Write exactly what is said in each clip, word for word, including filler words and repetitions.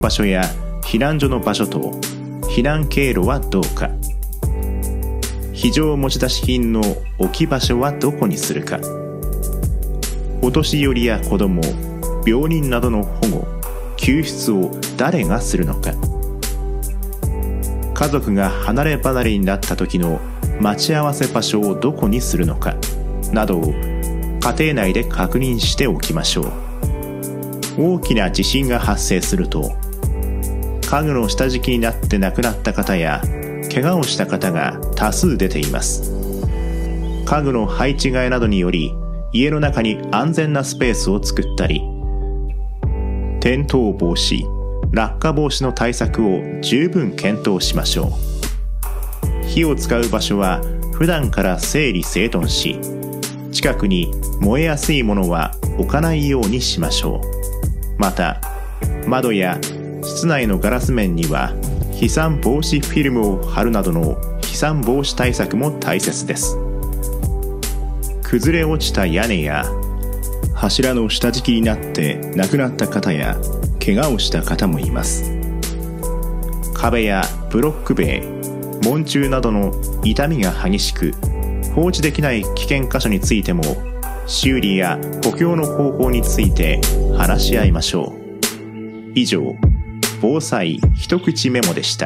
場所や避難所の場所と避難経路はどうか、非常持ち出し品の置き場所はどこにするか、お年寄りや子ども、病人などの保護・救出を誰がするのか、家族が離れ離れになった時の待ち合わせ場所をどこにするのかなどを家庭内で確認しておきましょう。大きな地震が発生すると、家具の下敷きになって亡くなった方や怪我をした方が多数出ています。家具の配置換えなどにより家の中に安全なスペースを作ったり、転倒防止、落下防止の対策を十分検討しましょう。火を使う場所は普段から整理整頓し、近くに燃えやすいものは置かないようにしましょう。また、窓や室内のガラス面には飛散防止フィルムを貼るなどの飛散防止対策も大切です。崩れ落ちた屋根や柱の下敷きになって亡くなった方や怪我をした方もいます。壁やブロック塀、門柱などの傷みが激しく放置できない危険箇所についても、修理や補強の方法について話し合いましょう。以上、防災一口メモでした。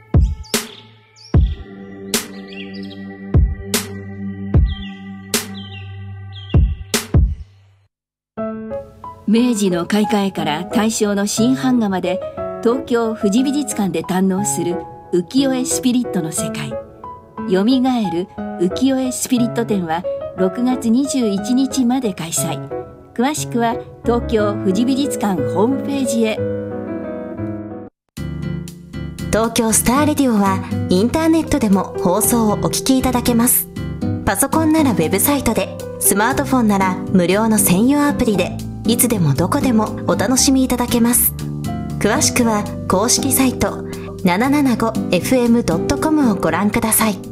明治の開花絵から大正の新版画まで、東京富士美術館で堪能する浮世絵スピリットの世界。よみがえる浮世絵スピリット展はろくがつにじゅういちにちまで開催。詳しくは東京富士美術館ホームページへ。 東京スターレディオはインターネットでも放送をお聞きいただけます。パソコンならウェブサイトで、スマートフォンなら無料の専用アプリで、いつでもどこでもお楽しみいただけます。詳しくは公式サイト ななななごエフエムドットコム をご覧ください。